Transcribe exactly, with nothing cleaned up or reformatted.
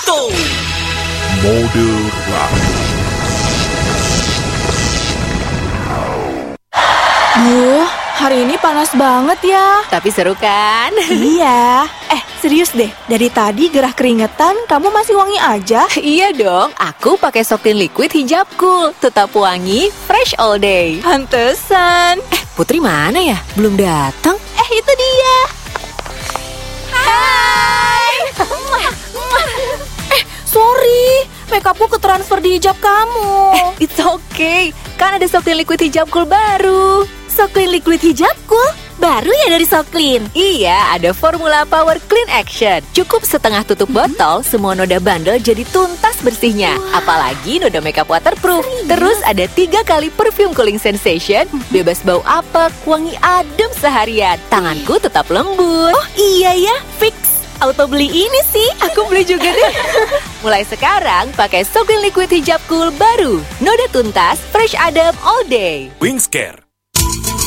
Auto Mode Rush. Duh, hari ini panas banget ya. Tapi seru kan? Iya. Eh, serius deh. Dari tadi gerah keringetan, kamu masih wangi aja? Iya dong, aku pakai Soklin Liquid Hijab Cool. Tetap wangi, fresh all day. Pantesan. Eh, Putri mana ya? Belum datang? Eh, itu dia. Hai. eh, sorry. Makeupku ketransfer di hijab kamu. Eh, it's okay. Kan ada Soklin Liquid Hijab Cool baru. Soklin Liquid Hijab Cool? Baru ya dari Soklin? Iya, ada formula Power Clean Action. Cukup setengah tutup botol, semua noda bandel jadi tuntas bersihnya. Wow. Apalagi noda makeup waterproof. Terus ada tiga kali perfume cooling sensation, bebas bau apek, wangi adem seharian. Tanganku tetap lembut. Oh iya ya, fix. Auto beli ini sih. Aku beli juga deh. Mulai sekarang, pakai Soklin Liquid Hijab Cool baru. Noda tuntas, fresh adem all day. Wingscare